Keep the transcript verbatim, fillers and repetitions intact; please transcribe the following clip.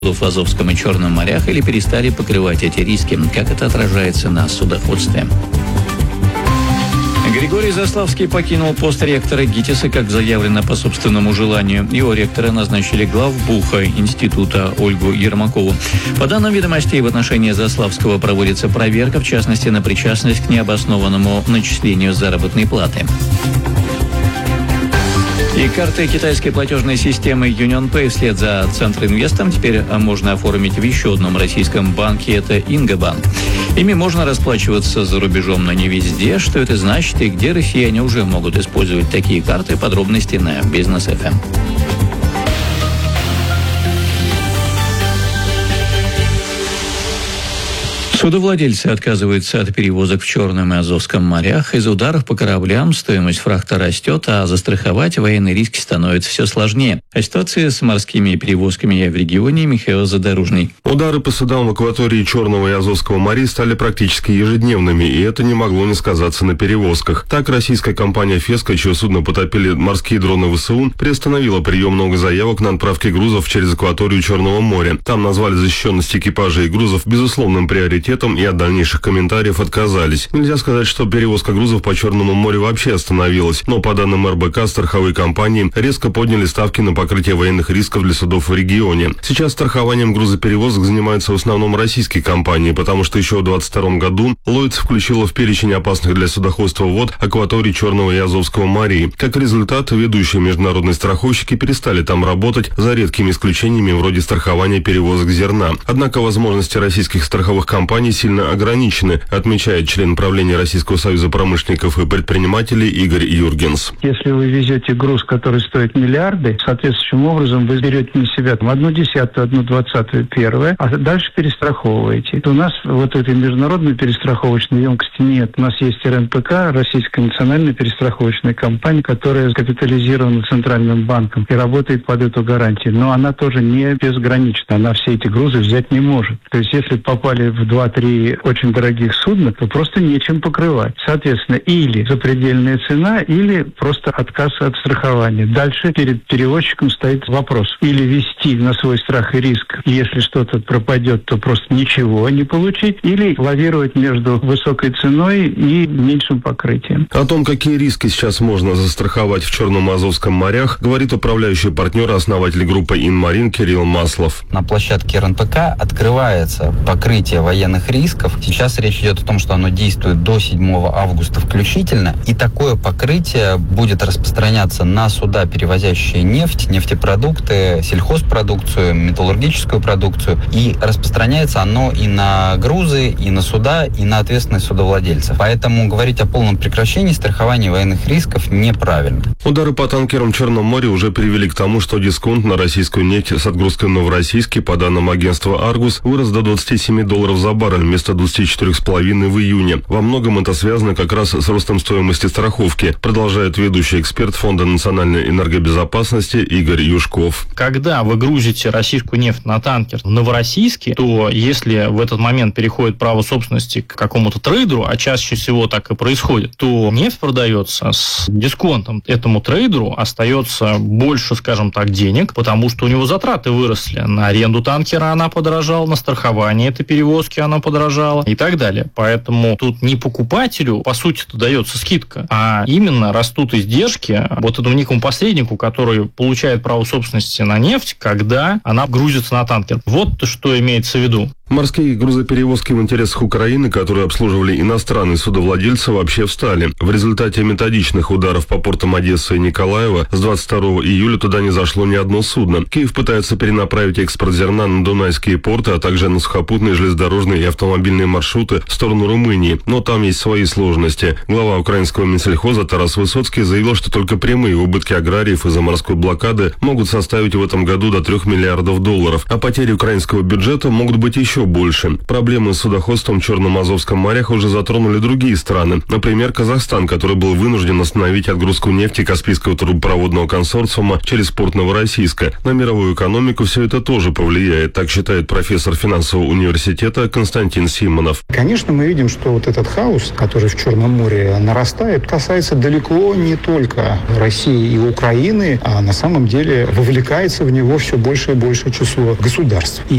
в Азовском и Черном морях или перестали покрывать эти риски, как это отражается на судоходстве. Григорий Заславский покинул пост ректора ГИТИСа, как заявлено, по собственному желанию. Его ректора назначили главбуха института Ольгу Ермакову. По данным «Ведомостей», в отношении Заславского проводится проверка, в частности, на причастность к необоснованному начислению заработной платы. И карты китайской платежной системы UnionPay вслед за Центробанком теперь можно оформить в еще одном российском банке, это Ингобанк. Ими можно расплачиваться за рубежом, но не везде. Что это значит и где россияне уже могут использовать такие карты? Подробности на Бизнес эф эм. Судовладельцы отказываются от перевозок в Черном и Азовском морях. Из-за ударов по кораблям стоимость фрахта растет, а застраховать военные риски становится все сложнее. О ситуации с морскими перевозками в регионе Михаил Задорожный. Удары по судам в акватории Черного и Азовского морей стали практически ежедневными, и это не могло не сказаться на перевозках. Так, российская компания «Феска», чье судно потопили морские дроны ВСУ, приостановила прием новых заявок на отправки грузов через акваторию Черного моря. Там назвали защищенность экипажа и грузов безусловным приоритетом и от дальнейших комментариев отказались. Нельзя сказать, что перевозка грузов по Черному морю вообще остановилась, но по данным эр бэ ка, страховые компании резко подняли ставки на покрытие военных рисков для судов в регионе. Сейчас страхованием грузоперевозок занимаются в основном российские компании, потому что еще в двадцать втором году Lloyd's включила в перечень опасных для судоходства вод акватории Черного и Азовского морей. Как результат, ведущие международные страховщики перестали там работать, за редкими исключениями вроде страхования перевозок зерна. Однако возможности российских страховых компаний сильно ограничены, отмечает член правления Российского союза промышленников и предпринимателей Игорь Юргенс. Если вы везете груз, который стоит миллиарды, соответствующим образом вы берете на себя там, одну десятую, одну двадцатую, первое, а дальше перестраховываете. У нас вот этой международной перестраховочной емкости нет. У нас есть эр эн пэ ка, Российская национальная перестраховочная компания, которая капитализирована Центральным банком и работает под эту гарантию. Но она тоже не безгранична. Она все эти грузы взять не может. То есть если попали в два-три очень дорогих судна, то просто нечем покрывать. Соответственно, или запредельная цена, или просто отказ от страхования. Дальше перед перевозчиком стоит вопрос. Или вести на свой страх и риск, и если что-то пропадет, то просто ничего не получить, или лавировать между высокой ценой и меньшим покрытием. О том, какие риски сейчас можно застраховать в Черном и Азовском морях, говорит управляющий партнер и основатель группы «Инмарин» Кирилл Маслов. На площадке эр эн пэ ка открывается покрытие военных рисков. Сейчас речь идет о том, что оно действует до седьмого августа включительно, и такое покрытие будет распространяться на суда, перевозящие нефть, нефтепродукты, сельхозпродукцию, металлургическую продукцию, и распространяется оно и на грузы, и на суда, и на ответственность судовладельцев. Поэтому говорить о полном прекращении страхования военных рисков неправильно. Удары по танкерам в Черном море уже привели к тому, что дисконт на российскую нефть с отгрузкой в Новороссийске, по данным агентства «Аргус», вырос до двадцати семи долларов за баррель вместо двадцати четырёх с половиной в июне. Во многом это связано как раз с ростом стоимости страховки, продолжает ведущий эксперт Фонда национальной энергобезопасности Игорь Юшков. Когда вы грузите российскую нефть на танкер в Новороссийске, то если в этот момент переходит право собственности к какому-то трейдеру, а чаще всего так и происходит, то нефть продается с дисконтом. Этому трейдеру остается больше, скажем так, денег, потому что у него затраты выросли. На аренду танкера она подорожала, на страхование этой перевозки она подорожала и так далее. Поэтому тут не покупателю, по сути-то, дается скидка, а именно растут издержки вот этому некому посреднику, который получает право собственности на нефть, когда она грузится на танкер. Вот что имеется в виду. Морские грузоперевозки в интересах Украины, которые обслуживали иностранные судовладельцы, вообще встали. В результате методичных ударов по портам Одессы и Николаева с двадцать второго июля туда не зашло ни одно судно. Киев пытается перенаправить экспорт зерна на дунайские порты, а также на сухопутные, железнодорожные и автомобильные маршруты в сторону Румынии. Но там есть свои сложности. Глава украинского Минсельхоза Тарас Высоцкий заявил, что только прямые убытки аграриев из-за морской блокады могут составить в этом году до трех миллиардов долларов, а потери украинского бюджета могут быть еще еще больше. Проблемы с судоходством в Черном и Азовском морях уже затронули другие страны. Например, Казахстан, который был вынужден остановить отгрузку нефти Каспийского трубопроводного консорциума через порт Новороссийска. На мировую экономику все это тоже повлияет, так считает профессор финансового университета Константин Симонов. Конечно, мы видим, что вот этот хаос, который в Черном море нарастает, касается далеко не только России и Украины, а на самом деле вовлекается в него все больше и больше число государств. И